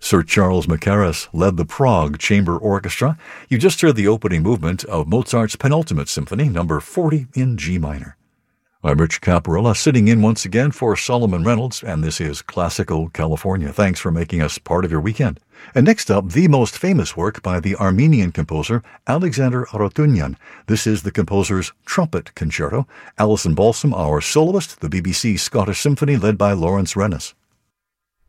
Sir Charles Mackerras led the Prague Chamber Orchestra. You just heard the opening movement of Mozart's Penultimate Symphony, number 40 in G minor. I'm Rich Caparilla, sitting in once again for Solomon Reynolds, and this is Classical California. Thanks for making us part of your weekend. And next up, the most famous work by the Armenian composer Alexander Arotunyan. This is the composer's Trumpet Concerto. Alison Balsam, our soloist, the BBC Scottish Symphony led by Lawrence Rennis.